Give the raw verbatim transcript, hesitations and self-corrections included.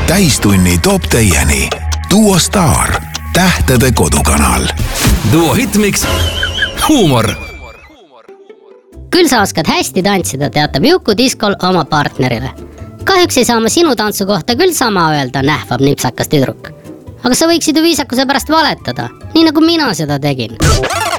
täistunni toob teieni Duo Star, tähtede kodukanal. Duo Hitmix, huumor. Küll sa oskad hästi tantsida, teatab Juku Diskol oma partnerile. Kahjuks ei saa ma sinu tantsu kohta küll sama öelda, nähvab nipsakas tüdruk. Aga sa võiksid ju viisakuse pärast valetada, nii nagu mina seda tegin.